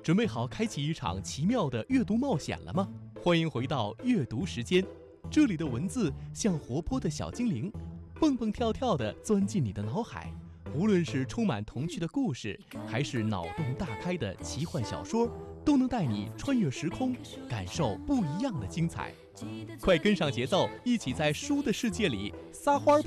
准备好开启一场奇妙的阅读冒险了吗？欢迎回到阅读时间，这里的文字像活泼的小精灵，蹦蹦跳跳地钻进你的脑海。无论是充满童趣的故事，还是脑洞大开的奇幻小说，都能带你穿越时空，感受不一样的精彩。快跟上节奏，一起在书的世界里撒欢